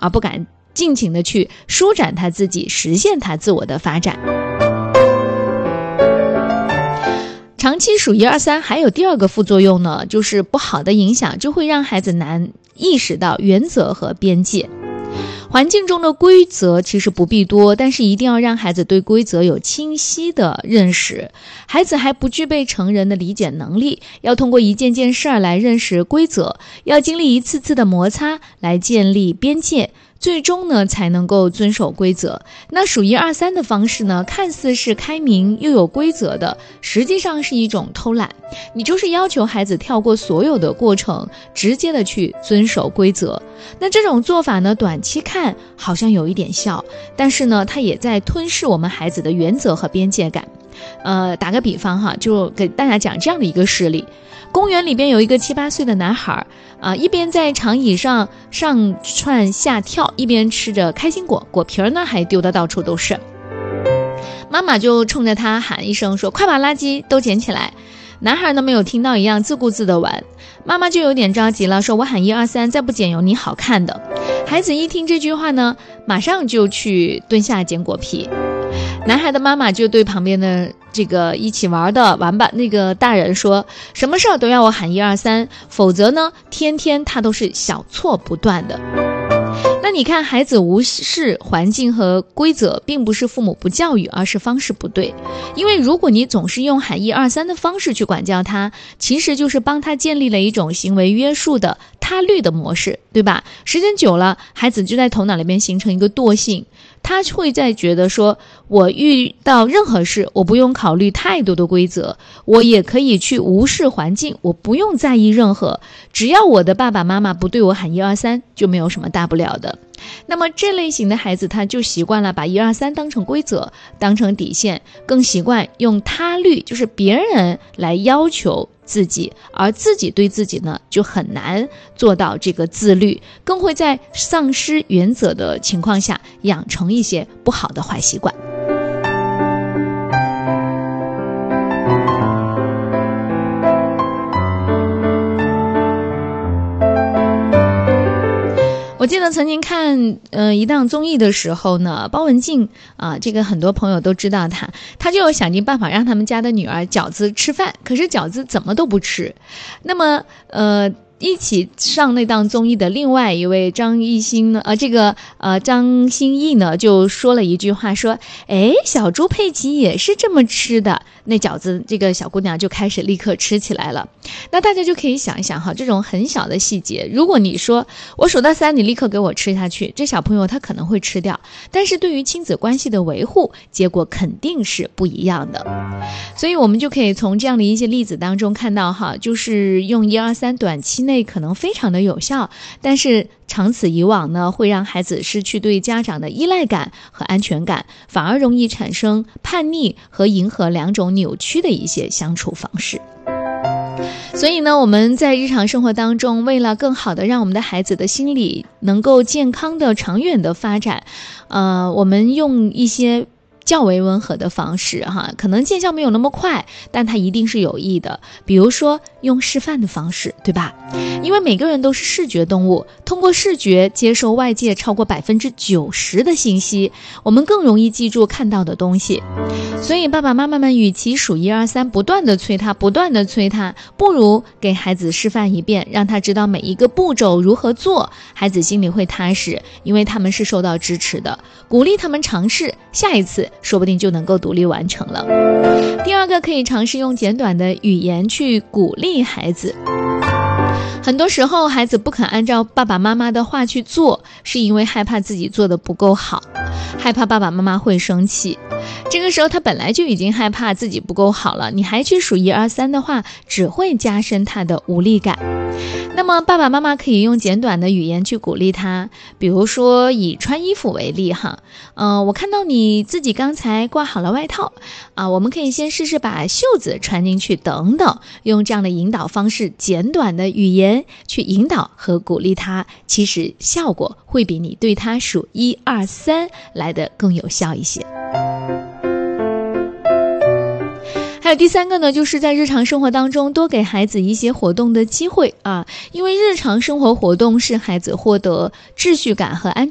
而不敢尽情的去舒展他自己，实现他自我的发展。长期数1、2、3还有第二个副作用呢，就是不好的影响就会让孩子难意识到原则和边界。环境中的规则其实不必多，但是一定要让孩子对规则有清晰的认识。孩子还不具备成人的理解能力，要通过一件件事儿来认识规则，要经历一次次的摩擦来建立边界，最终呢才能够遵守规则。那数1、2、3的方式呢，看似是开明又有规则的，实际上是一种偷懒。你就是要求孩子跳过所有的过程，直接的去遵守规则。那这种做法呢，短期看好像有一点效，但是呢，它也在吞噬我们孩子的原则和边界感。打个比方哈，就给大家讲这样的一个事例。公园里边有一个7、8岁的男孩一边在长椅上上窜下跳，一边吃着开心果，果皮呢还丢得到处都是。妈妈就冲着他喊一声说：“快把垃圾都捡起来！”男孩呢没有听到一样，自顾自的玩。妈妈就有点着急了，说：“我喊1、2、3，再不捡有你好看的。”孩子一听这句话呢，马上就去蹲下捡果皮。男孩的妈妈就对旁边的这个一起玩吧那个大人说：“什么事儿都要我喊1、2、3，否则呢，天天他都是小错不断的。”那你看，孩子无视环境和规则，并不是父母不教育，而是方式不对。因为如果你总是用喊1、2、3的方式去管教他，其实就是帮他建立了一种行为约束的他律的模式，对吧？时间久了，孩子就在头脑里面形成一个惰性，他会在觉得说，我遇到任何事，我不用考虑太多的规则，我也可以去无视环境，我不用在意任何，只要我的爸爸妈妈不对我喊1、2、3，就没有什么大不了的。那么这类型的孩子，他就习惯了把1、2、3当成规则，当成底线，更习惯用他律，就是别人来要求自己，而自己对自己呢就很难做到这个自律，更会在丧失原则的情况下养成一些不好的坏习惯。我记得曾经看一档综艺的时候呢，包文婧这个很多朋友都知道他就有想尽办法让他们家的女儿饺子吃饭，可是饺子怎么都不吃。那么一起上那档综艺的另外一位张歆艺呢就说了一句话，说：“哎，小猪佩奇也是这么吃的。”那饺子这个小姑娘就开始立刻吃起来了。那大家就可以想一想哈，这种很小的细节，如果你说我数到3，你立刻给我吃下去，这小朋友他可能会吃掉，但是对于亲子关系的维护，结果肯定是不一样的。所以我们就可以从这样的一些例子当中看到哈，就是用1、2、3短期内可能非常的有效，但是长此以往呢，会让孩子失去对家长的依赖感和安全感，反而容易产生叛逆和迎合两种扭曲的一些相处方式。所以呢，我们在日常生活当中，为了更好的让我们的孩子的心理能够健康的长远的发展，我们用一些较为温和的方式可能见效没有那么快，但它一定是有益的。比如说用示范的方式，对吧？因为每个人都是视觉动物，通过视觉接受外界超过90%的信息，我们更容易记住看到的东西。所以爸爸妈妈们与其数1、2、3不断的催他，不如给孩子示范一遍，让他知道每一个步骤如何做，孩子心里会踏实，因为他们是受到支持的，鼓励他们尝试，下一次说不定就能够独立完成了。第二个，可以尝试用简短的语言去鼓励孩子。很多时候孩子不肯按照爸爸妈妈的话去做，是因为害怕自己做得不够好，害怕爸爸妈妈会生气。这个时候他本来就已经害怕自己不够好了，你还去数1、2、3的话，只会加深他的无力感。那么爸爸妈妈可以用简短的语言去鼓励他，比如说以穿衣服为例我看到你自己刚才挂好了外套我们可以先试试把袖子穿进去等等，用这样的引导方式，简短的语言去引导和鼓励他，其实效果会比你对他数1、2、3来得更有效一些。还有第三个呢，就是在日常生活当中多给孩子一些活动的机会因为日常生活活动是孩子获得秩序感和安